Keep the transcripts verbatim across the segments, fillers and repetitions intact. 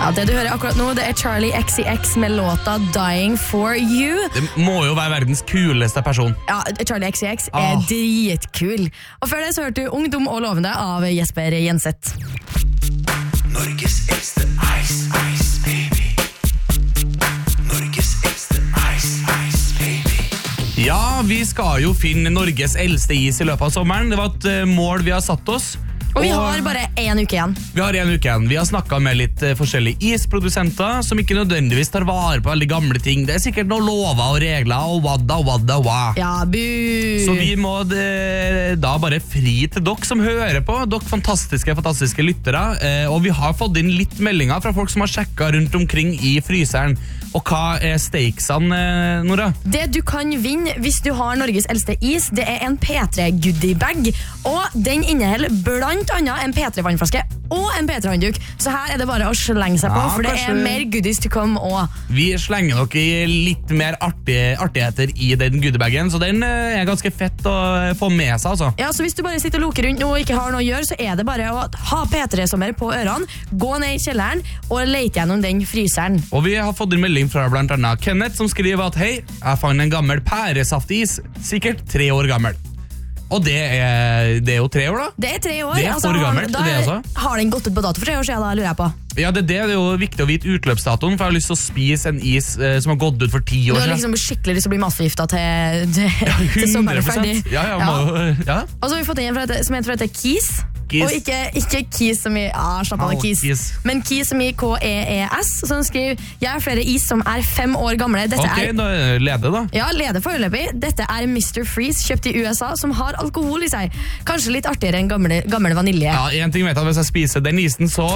Ja, det du hører akkurat nå, det er Charlie X C X med låta Dying for You. Det må jo være verdens kuleste person. Ja, Charlie X C X er Ah. dritkul. Og før det så hørte du Ung, dum og lovende av Jesper Jenseth. Norges eldste ice, ice, baby. Norges eldste ice, ice, baby. Ja, vi skal jo finne Norges eldste is i løpet av sommeren. Det var et eh, mål vi har satt oss. Og vi har bare en uke igjen. Vi har en uke igjen. Vi har snakket med litt eh, forskjellige isprodusenter som ikke nødvendigvis tar vare på veldig gamle ting. Det er sikkert noen lover og regler og wadda, wadda, wa. Ja, bu! Så vi må eh, da bare fri til dere som hører på, dere fantastiske, fantastiske lyttere. Eh, og vi har fått inn litt meldinger fra folk som har sjekket rundt omkring i fryseren. Og hva er stakesene, eh, Nora? Det du kan vinne hvis du har Norges eldste is, det er en P tre goodiebag. Og den inneholder blant annet en P tre vannflaske og en P tre håndduk. Så her er det bare å slenge seg på, Ja, for det kanskje- er mer goodies to come også. Vi slenger dere i litt mer artige, artigheter i den goodiebagen, så den eh, er ganske fett å få med seg, altså. Ja, så hvis du bare sitter og loker rundt nå og ikke har noe å gjøre, så er det bare å ha P tre-sommer på ørene, gå ned i kjelleren og lete gjennom den fryseren. Og vi har fått en melding fra blant annet Kenneth, som skriver at hei, jeg fant en gammel pæresaftis, sikkert tre år gammel. Og det er, det er jo tre år, da. Det er tre år. Det er for har- gammelt, da det altså. Har den gått ut på dato for tre år siden, da lurer jeg på. Ja, det, er det, det er jo viktig å vite utløpsdatoen, for jeg har lyst til å spise en is eh, som har gått ut for ti Du år har siden. liksom skikkelig lyst til å bli massegifta til, til, til sommeren er ferdig. Ja, ja, må, ja. Og så har vi fått inn en fra et- som heter heter Keys. Keys. Og ikke, ikke Keys som i ja, slapp av, Au, Keys. Keys. Men Keys som i K E E S, som skriver jeg har flere is som er fem år gamle. Dette Ok, er da leder da. Ja, leder foreløpig. Dette er mister Freeze, kjøpt i U S A, som har alkohol i seg. Kanskje litt artigere enn gammel, gammel vanilje. Ja, en ting vet jeg, hvis jeg spiser den isen, så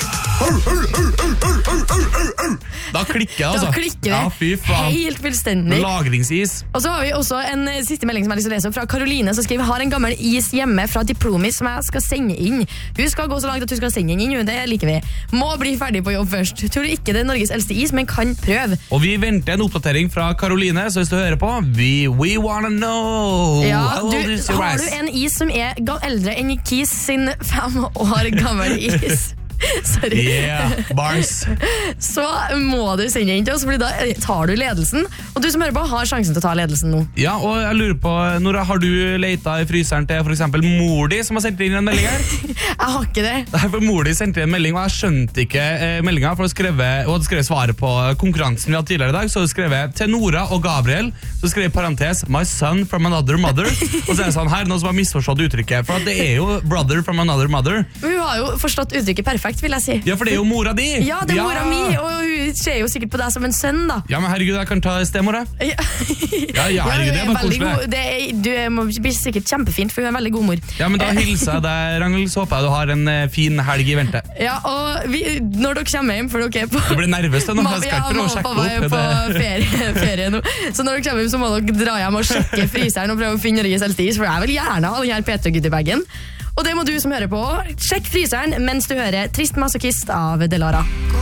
da klikker det, altså. Da klikker det Ja, fy faen. helt fullstendig. Lagringsis. Og så har vi også en eh, siste melding som jeg har lyst til å lese opp fra Karoline, som skriver har en gammel is hjemme fra Diplomis som jeg skal sende inn. Hun skal gå så langt at hun skal sende den inn, det liker vi. Må bli ferdig på jobb først. Tror du ikke det er Norges eldste is, men kan prøve. Og vi venter en oppdatering fra Karoline, så hvis du hører på, we, we wanna know. Ja, How old du, is your har rice? du en is som er ga- eldre enn Keys sin fem år gammel is? Sorry. Yeah, bars. Så må du sende inn til oss, fordi da tar du ledelsen. Og du som hører på har sjansen til å ta ledelsen nå. Ja, og jeg lurer på, Nora, har du letet i fryseren til for eksempel mor di, som har sendt inn en melding her? Jeg har ikke det. Det er for mor di sendte en melding, og jeg skjønte ikke eh, meldinga, for hun skrevet, hun hadde skrevet svaret på konkurransen vi hadde tidligere i dag, så hun skrevet til Nora og Gabriel, så skrev parentes, my son from another mother, og så er det sånn her, noen som har misforstått uttrykket, for at det er jo brother from another mother. Men hun har jo forstått uttrykket perfekt, vil jeg si. Ja, for det er jo mora di. Ja, det er mora mi, og hun ser jo sikkert på deg som en sønn, da. Ja, men herregud, jeg kan ta stemora. Ja, Ja, ja, herregud, det er bare veldig koselig. god, det er, du er, må bli sikkert kjempefint, for hun er en veldig god mor. Ja, men da hilser jeg deg, Ragnhild, så håper jeg du har en eh, fin helg i vente. Ja, og vi, når dere kommer hjem, for dere er på... Jeg blir nervøs til nå, Mamma- jeg skal ja, ikke prøve å mamma og sjekke pappa er opp. på Det- ferie, ferie nå. Så når dere kommer hjem, så må dere dra hjem og sjekke fryseren og prøve å finne Norges eldste is, for jeg vil gjerne ha den her P tre Goodie-bagen. Og det må du som hører på. Sjekk fryseren mens du hører Trist Masochist av Delara.